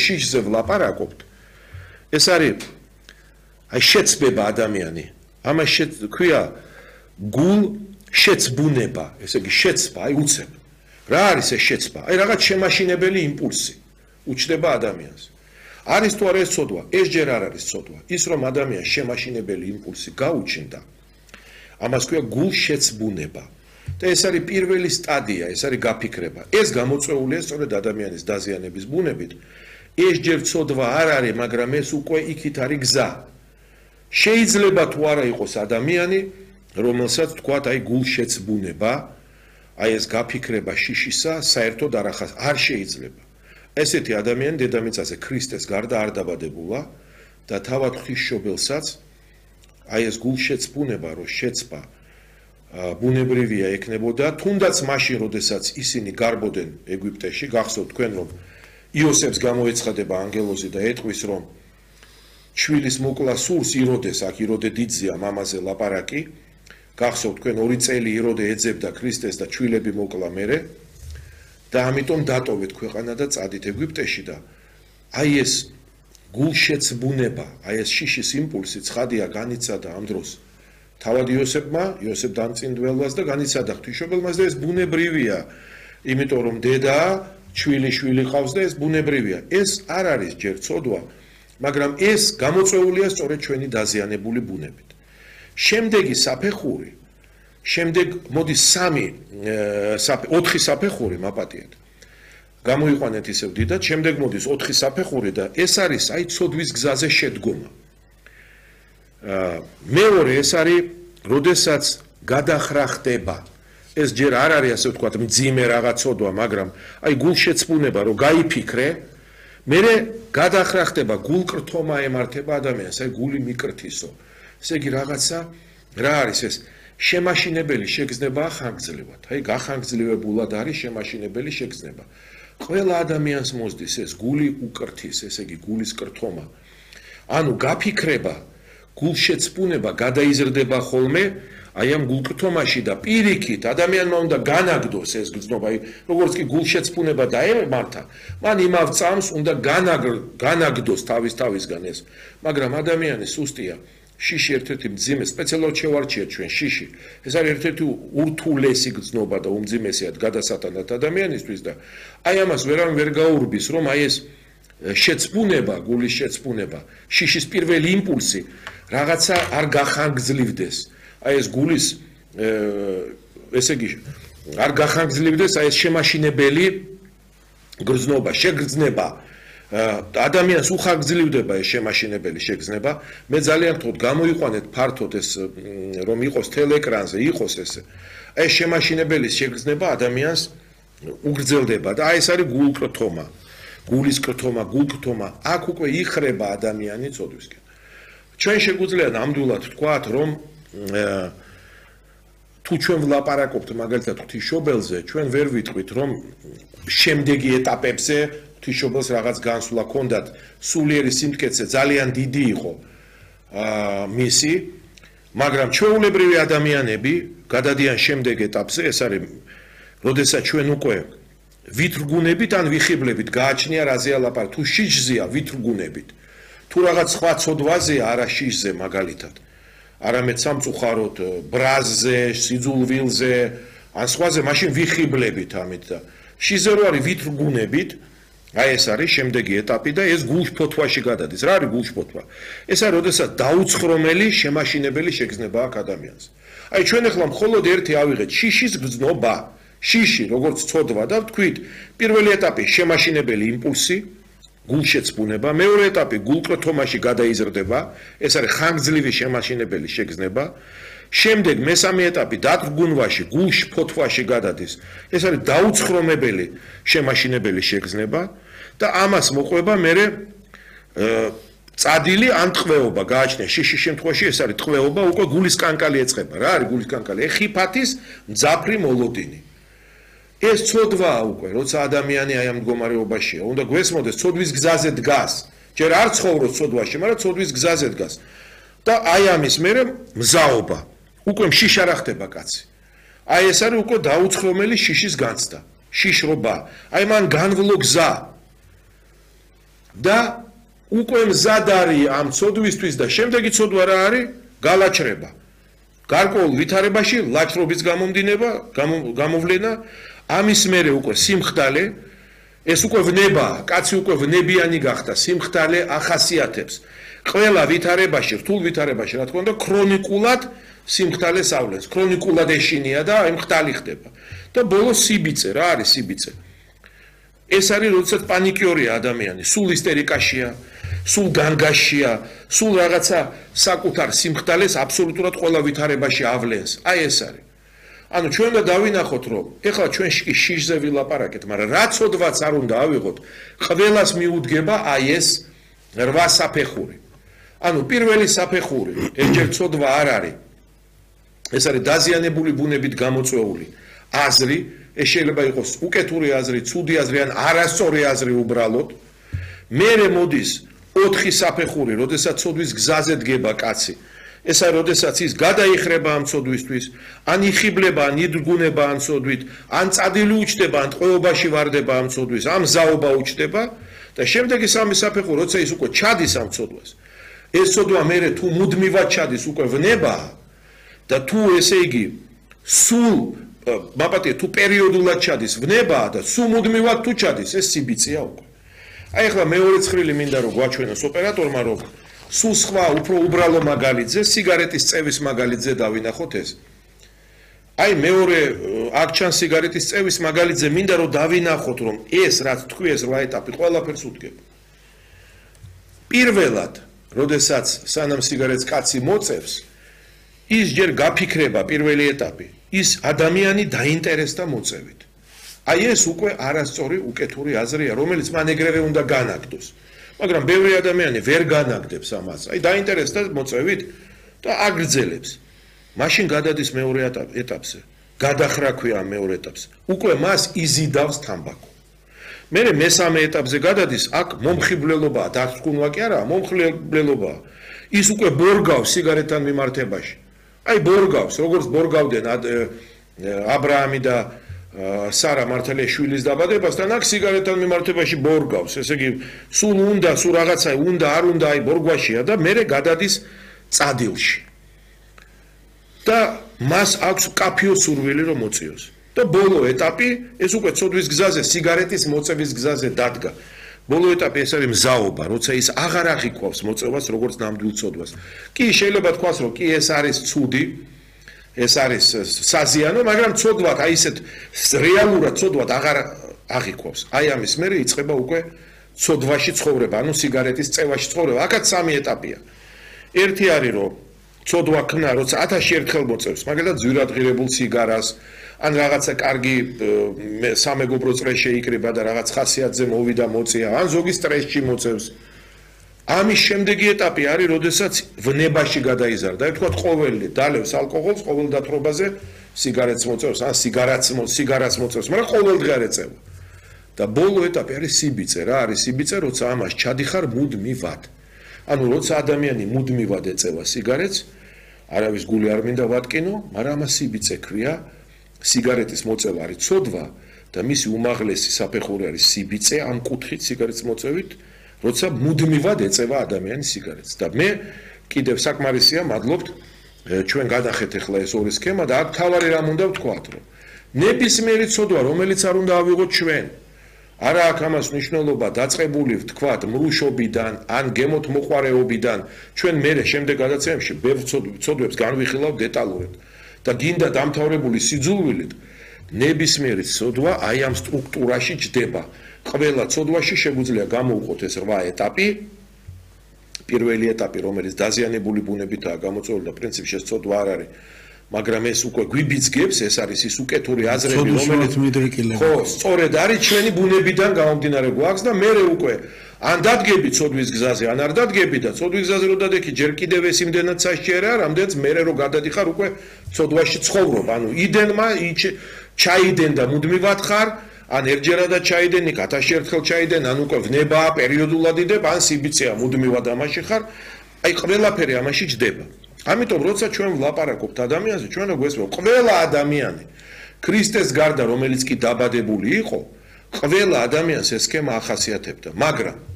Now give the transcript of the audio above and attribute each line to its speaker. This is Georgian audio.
Speaker 1: შიშზე ვლაპარაკობთ, ეს არის აი შეცბება ადამიანი. ამას ქვია გულ შეცბუნება, ესე იგი შეცბა, აი უცებ. რა არის ეს შეცბა? აი რაღაც შემაშინებელი იმპულსი უჩნდება ადამიანს. არის თუ არა ეს ცოდვა? ეს ჯერ არ არის ცოდვა. ის რომ ადამიანს შემაშინებელი იმპულსი გაუჩნდა, ამას ქვია გულ შეცბუნება. და ეს არის პირველი სტადია, ეს არის გაფიქრება. ეს გამოწვეულია სწორედ ადამიანის დაზიანების ბუნებით. ეს ჯერ ცოდვა არ არის, მაგრამ ეს უკვე იქით არის გზა. შეიძლება თუ არა იყოს ადამიანი, რომელსაც თქვათ აი გულ შეცბუნება, აი ეს გაფიქრება შიშისა, საერთოდ არ შეიძლება. ესეთი ადამიანი დედამიწაზე ქრისტეს გარდა არ დაბადებულა და თავად ღვთისმშობელსაც აი ეს გულ შეცბუნება, რომ შეცბა ბუნებრივია ექნებოდა, თუნდაც მაშინ, როდესაც ისინი გარბოდნენ ეგვიპტეში, გახსოვთ თქვენ, რომ იოსებს გამოეცხადება ანგელოზი და ეტყვის, რომ ჩვილის მოკლა სურს იროდეს, აქ იროდე დიდზეა მამაზე ლაპარაკი, გახსოვთ თქვენ 2 წელი იროდე ეძებდა ქრისტეს და ჩვილები მოკლა მერე და ამიტომ დატოვეთ ქვეყანა და წადით ეგვიპტეში და აი ეს გულშეცბუნება, აი ეს შიშის იმპულსი ცხადია განიცადა ამ დროს თავად იოსებ დამწინდველას და განიცადა ღვთისმშობელმაც და ეს ბუნებრივია, იმიტომ რომ დედა შვილი ყავს და ეს ბუნებრივია. ეს არ არის ჯერ ცოდვა, მაგრამ ეს გამოწვეულია სწორედ ჩვენი დაზიანებული ბუნებით. შემდეგი საფეხური, მოდის 4 საფეხური მაპატიეთ. გამოიყვანეთ ისევ დიდად, შემდეგ მოდის 4 საფეხური და ეს არის აი ცოდვის გზაზე შედგომა. მეორე ეს არის, როდესაც გადახრა ხდება. ეს ჯერ არ არის ასე ვთქვათ მძიმე რაღაც ცოდვა, მაგრამ აი გულშეცბუნება, რომ გაიფიქრე, მერე გადახრა ხდება, გულკრთომა ემართება ადამიანს, აი გული მიკრთისო. ესე იგი რაღაცა რა არის ეს? შემაშინებელი შეგრძნება ხანგრძლივად. აი გახანგრძლივებულად არის შემაშინებელი შეგრძნება. ყველა ადამიანს მოსდის ეს გული უკრთის, ესე იგი გულის კრთომა. ანუ გაფიქრება, გულშეცბუნება გადაიზრდება ხოლმე აი ამ გულკრთომაში და პირიქით ადამიანმა უნდა განაგდოს ეს გრძნობა. აი როგორც კი გულშეცბუნება დაემართა, მან იმავ წამს უნდა განაგდოს თავისგან ეს. მაგრამ ადამიანი სუსტია. შიში ერთ-ერთი მძიმე, სპეციალურად შევარჩიეთ ჩვენ შიში. ეს არის ერთ-ერთი ურთულესი გრძნობა და უმძიმესიად გადასატანად ადამიანისთვის და აი ამას ვერავინ ვერ გაურბის, რომ აი ეს შეცბუნება, გულის შეცბუნება, შიშის პირველი იმპულსი რაღაცა არ გახანგრძლივდეს. აი ეს გულის ესე იგი არ გახანგრძლივდეს აი ეს შემაშინებელი გრძნობა, შეგრძნება. ადამიანს უხანგრძლივდება ეს შემაშინებელი შეგრძნება. მე ძალიან ვთქვი, გამოიყვანეთ ფართოდ ეს რომ იყოს თელეკრანზე, იყოს ესე. აი შემაშინებელი შეგრძნება ადამიანს უგრძელდება და აი ეს არის გულკრთომა. გულის კრთომა, გულკრთომა, აქ უკვე იხრება ადამიანი ცოდვისკენ. ჩვენ შეგვიძლია ნამდვილად ვთქვათ, რომ თუ ჩვენ ვლაპარაკობთ მაგალითად ღვთისმშობელზე, ჩვენ ვერ ვიტყვით, რომ შემდეგი ეტაპებზე ღვთისმშობელს რაღაც განსვლა ჰქონდათ, სულიერი სიმტკიცე ძალიან დიდი იყო მისი, მაგრამ ჩვეულებრივი ადამიანები გადადიან შემდეგ ეტაპზე, ეს არის, როდესაც ჩვენ უკვე ვითრგუნებით ან ვიხიბლებით გააჩნია რაზეა ლაპარაკი, თუ შიშზეა ვითრგუნებით, თუ რაღაც სხვა ცოდვაზეა არა შიშზე მაგალითად, არამედ სამწუხაროდ ბრაზზე, სიძულვილზე, ან სხვაზე, მაშინ ვიხიბლებით ამით და შიშზე რო არის ვითრგუნებით, აი ეს არის შემდეგი ეტაპი და ეს გულშფოთვაში გადადის. რა არის გულშფოთვა? ეს არის, როდესაც დაუცხრომელი შემაშინებელი შეგრძნება აქვს ადამიანს. აი ჩვენ ახლა მხოლოდ ერთი ავიღეთ შიშის გრძნობა. შიში, როგორც ცოდვა და ვთქვით, პირველი ეტაპი შემაშინებელი იმპულსი, გულშეცბუნება, მეორე ეტაპი გულკრთომაში გადაიზრდება, ეს არის ხანგრძლივი შემაშინებელი შეგრძნება. შემდეგ მესამე ეტაპი დათრგუნვაში, გულშფოთვაში გადადის. ეს არის დაუცხრომებელი შემაშინებელი შეგრძნება და ამას მოყვება მერე წადილი ან ტყვეობა გააჩნია. შიშის შემთხვევაში ეს არის ტყვეობა, უკვე გულის კანკალი ეწყება. რა არის გულის კანკალი? ხიფათის მძაფრი მოლოდინი. ეს ცოდვაა უკვე, როცა ადამიანი აი ამ მდგომარეობაშია, უნდა გვესმოდეს, ცოდვის გზაზე დგას. ჯერ არ ცხოვრობს ცოდვაში, მაგრამ ცოდვის გზაზე დგას. და აი ამის მერე მზაობა. უკვე შიშ არ ხდება კაცი. აი ეს არის უკვე დაუცხრომელი შიშის განცდა. შიშრობა. აი მან განვლო გზა. და უკვე მზად არის ამ ცოდვისთვის და შემდეგი ცოდვა რა არის? გალაჩრება. გარკვეულ ვითარებაში ლაჩრობის გამოვლენა, ამის მერე უკვე სიმხდალე, ეს უკვე ვნებაა, კაცი უკვე ვნებიანი გახდა, სიმხდალე ახასიათებს. ყველა ვითარებაში, რთულ ვითარებაში, რა თქმა უნდა, ქრონიკულად სიმხდალეს ავლენს, ქრონიკულად ეშინია და აი მხდალი ხდება. და ბოლოს სიბიწე, რა არის სიბიწე? ეს არის როდესაც პანიკიორია ადამიანი, სულ ისტერიკაშია, სულ განგაშია, სულ რაღაცა საკუთარ სიმხდალეს აბსოლუტურად ყველა ვითარებაში ავლენს. აი ეს არის. ანუ ჩვენ და დავინახოთ, რომ ეხლა ჩვენ შიშზე ვილაპარაკეთ, მაგრამ რა ცოდვაც არ უნდა ავიღოთ, ყველას მიუდგება აი ეს 8 საფეხური. ანუ პირველი საფეხური, ერთჯერ ცოდვა არ არის. ეს არის დაზიანებული ბუნებით გამოწვეული აზრი, ეს შეიძლება იყოს უკეთური აზრი, ცუდი აზრი ან არასწორი აზრი უბრალოდ. მერე მოდის 4 საფეხური, როდესაც ცოდვის გზაზე დგება კაცი. ეს არის როდესაც ის გადაიხრება ამ ცოდვისთვის, ან იხიბლება, ან იდრგუნება ამ ცოდვით, ან წადილი უჩდება, ან ტყვეობაში ვარდება ამ ცოდვის, ამ ზაობა უჩდება და შემდეგი სამი საფეხური, როცა ის უკვე ჩადის ამ ცოდვას. ეს ცოდვა მერე თუ მუდმივად ჩადის, უკვე ვნებაა და თუ ესე იგი სულ მაპატია თუ პერიოდულად ჩადის, ვნებაა და სულ მუდმივად თუ ჩადის, ეს სიბიწეა უკვე. აი ახლა მეორე ცხრილი მინდა რომ გვაჩვენოს ოპერატორმა რომ სულ სხვა უფრო უბრალო მაგალითზე, სიგარეტის წევის მაგალითზე დავინახოთ ეს. აი მეორე აქ ჩანს სიგარეტის წევის მაგალითზე მინდა რომ დავინახოთ რომ ეს რაც თქვი ეს 8 ეტაპი ყველაფერს უდგება. პირველად, როდესაც სანამ სიგარეტს კაცი მოწევს, ის ჯერ გაფიქრება პირველი ეტაპი, ის ადამიანი დაინტერესდა მოწევით. აი ეს უკვე არასწორი უკეთური აზრია, რომელიც მან ეგრევე უნდა განაგდოს. მაგრამ ბევრი ადამიანი ვერ განაგდებს ამას. აი დაინტერესდა მოწევით და აგრძელებს. მაშინ გადადის მეორე ეტაპზე. გადახრა ქვია მეორე ეტაპს. უკვე მას იზიდავს თამბაქო. მერე მესამე ეტაპზე გადადის, აქ მომხიბვლელობაა, დარწმუნვა კი არა, მომხიბვლელობაა. ის უკვე ბორგავს სიგარეტთან მიმართებაში. აი ბორგავს, როგორც ბორგავდნენ აბრაამი და სარა მართალიშვილის დაბადებასთან, აქ სიგარეტთან მიმართებაში ბორგავს. ესე იგი, სულ უნდა, სულ რაღაცა უნდა, არ უნდა, აი ბორგვაშია და მერე გადადის წადილში. და მას აქვს კაფიო სურვილი რომ მოწიოს. და ბოლო ეტაპი, ეს უკვე ცოდვის გზაზე, სიგარეტის მოწევის გზაზე დადგა. ბოლო ეტაპი ეს არის მზაობა, როცა ის აღარ აღიქვავს მოწევას როგორც ნამდვილ ცოდვას. კი შეიძლება თქვას, რომ კი ეს არის ცუდი, ეს არის საზიანო, მაგრამ ცოდვად, აი ესეთ რეალურად ცოდვად აღარ აღიქვავს. აი ამის მერე იწყება უკვე ცოდვაში ცხოვრება, ანუ სიგარეტის წევაში ცხოვრება. აქაც 3 ეტაპია. ერთი არის, რომ ცოდვა ქნა, როცა 1000 ერთხელ მოწევს, მაგალითად ძვირადღირებულ სიგარას, ან რაღაცა კარგი სამეგობრო წრეს შეიკრიბა და რაღაც ხასიათზე მოვიდა მოწია, ან ზოგი სტრესში მოწევს. ამის შემდეგი ეტაპი არის, როდესაც ვნებაში გადაიზარდა. აი თქვა ყოველი დალევს ალკოჰოლს, ყოველ დათრობაზე სიგარეტს მოწევს, ან სიგარას მოწევს, მაგრამ ყოველდღე არ ეწევა. და ბოლო ეტაპი არის სიბიწე. რა არის სიბიწე? როცა ამას ჩადიხარ მუდმივად. ანუ როცა ადამიანი მუდმივად ეწევა სიგარეტს, არავის გული არ მინდა ვატკინო, მაგრამ ამას სიბიწე ქვია. სიგარეტის მოწევა არის ცოდვა და მისი უმაღლესი საფეხური არის სიბიწე ამ კუთხით სიგარეტის მოწევით, როცა მუდმივად ეწევა ადამიანი სიგარეტს. და მე კიდევ საკმარისია, მადლობთ, ჩვენ გადახეთ ახლა ეს ორი სქემა და აქ თავარი რამ უნდა ვთქვათ, რომ ნებისმიერი ცოდვა, რომელიც არ უნდა ავიღოთ ჩვენ, არა აქვს ამას მნიშვნელობა დაწყებული ვთქვათ მრუშობიდან ან გემოთ მოყარეობიდან, ჩვენ მერე შემდეგ გადაცემებში ბევრ ცოდვებს განვიხილავთ დეტალურად. და გინდა დამთავრებული სიძულვილით, ნებისმიერი ცოდვა აი ამ სტრუქტურაში ჯდება. ყველა ცოდვაში შეგვიძლია გამოვყოთ ეს 8 ეტაპი. პირველი ეტაპი, რომელიც დაზიანებული ბუნებითაა გამოწვეული და პრინციპში ეს ცოდვა არ არის, მაგრამ ეს უკვე გვიბიძგებს, ეს არის ის უკეთური აზრები, რომელიც ხო, სწორედ არის ჩვენი ბუნებიდან გამომდინარე გვაქვს და მერე უკვე ან დადგები ცოდვის გზაზე, ან არ დადგები და ცოდვის გზაზე რო დადექი, ჯერ კიდევ ეს იმდენად სასჯერია, რამდენიც მერე რო გადადიხარ უკვე ცოდვაში ცხოვრობ. ანუ იდენმა ჩაიდენ და მუდმივად ხარ, ან ერთჯერადად ჩაიდენი, 1000 ერთხელ ჩაიდენ, ან უკვე ვნებაა, პერიოდულად იდებ, ან სიბიწეა, მუდმივად ამაში ხარ. აი ყველაფერი ამაში ჯდება. ამიტომ როცა ჩვენ ვლაპარაკობთ ადამიანზე, ჩვენ რო გვესმევ, ყველა ადამიანი ქრისტეს გარდა, რომელიც კი დაბადებული იყო, ყველა ადამიანს ეს სქემა ახასიათებდა, მაგრამ